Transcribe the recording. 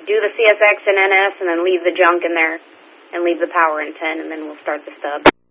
do the CSX and NS and then leave the junk in there and leave the power in 10, and then we'll start the stub.